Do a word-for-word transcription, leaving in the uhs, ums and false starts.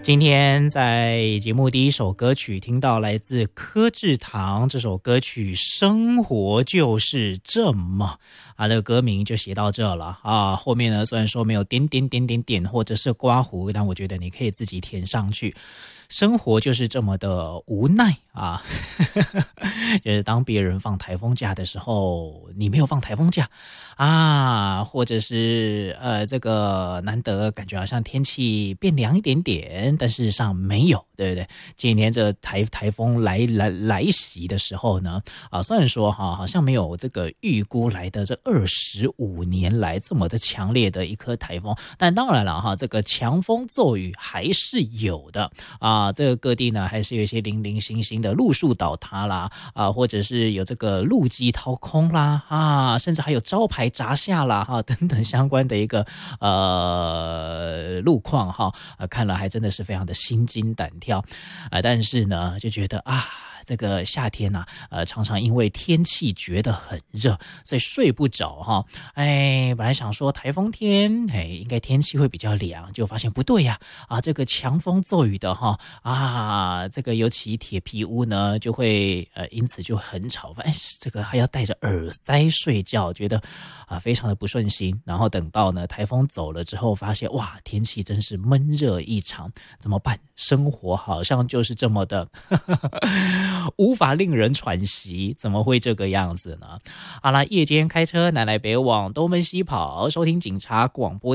今天在节目第一首歌曲听到来自柯志堂这首歌曲《生活就是这么》啊，的歌名就写到这了啊。后面呢虽然说没有点点点点点或者是刮胡，但我觉得你可以自己填上去。生活就是这么的无奈啊，就是当别人放台风假的时候，你没有放台风假啊，或者是呃这个难得感觉好像天气变凉一点点，但事实上没有，对不对？今年这台台风来来来袭的时候呢，啊，虽然说哈好像没有这个预估来的这二十五年来这么的强烈的一颗台风，但当然了哈，这个强风骤雨还是有的啊。啊，这个各地呢还是有一些零零星星的路树倒塌啦，啊，或者是有这个路基掏空啦，啊，甚至还有招牌砸下啦，哈、啊，等等相关的一个呃路况哈，啊，看了还真的是非常的心惊胆跳啊，但是呢就觉得啊。这个夏天呐、啊，呃，常常因为天气觉得很热，所以睡不着哈。哎，本来想说台风天，哎，应该天气会比较凉，就发现不对呀、啊，啊，这个强风骤雨的哈，啊，这个尤其铁皮屋呢，就会呃，因此就很吵，哎，这个还要戴着耳塞睡觉，觉得啊非常的不顺心。然后等到呢台风走了之后，发现哇，天气真是闷热异常，怎么办？生活好像就是这么的。无法令人喘息，怎么会这个样子呢？好啦，夜间开车南来北往，东奔西跑，收听警察广播